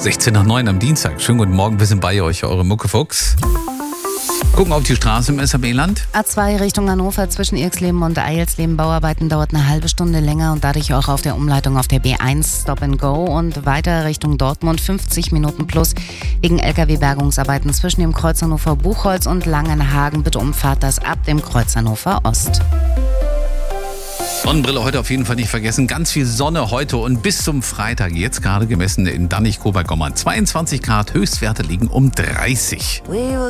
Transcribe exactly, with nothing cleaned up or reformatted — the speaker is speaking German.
sechzehn nach neun am Dienstag. Schönen guten Morgen, wir sind bei euch, eure Muckefuchs. Gucken auf die Straße im S A B-Land. A zwei Richtung Hannover zwischen Irxleben und Eilsleben. Bauarbeiten dauert eine halbe Stunde länger und dadurch auch auf der Umleitung auf der B eins Stop and Go. Und weiter Richtung Dortmund fünfzig Minuten plus wegen L K W-Bergungsarbeiten zwischen dem Kreuz Hannover-Buchholz und Langenhagen. Bitte umfahrt das ab dem Kreuz Hannover Ost. Sonnenbrille heute auf jeden Fall nicht vergessen. Ganz viel Sonne heute und bis zum Freitag. Jetzt gerade gemessen in Dannig-Kobergommern. zweiundzwanzig Grad, Höchstwerte liegen um dreißig.